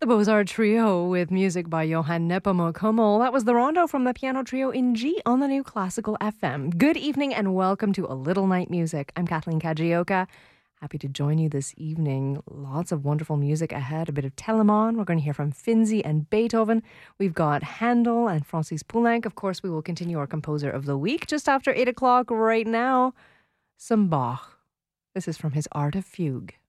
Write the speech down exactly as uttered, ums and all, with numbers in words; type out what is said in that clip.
The Beaux-Arts Trio with music by Johann Nepomuk-Hummel. That was the rondo from the piano trio in G on the New Classical F M. Good evening and welcome to A Little Night Music. I'm Kathleen Kajioka. Happy to join you this evening. Lots of wonderful music ahead. A bit of Telemann. We're going to hear from Finzi and Beethoven. We've got Handel and Francis Poulenc. Of course, we will continue our composer of the week just after eight o'clock right now. Some Bach. This is from his Art of Fugue.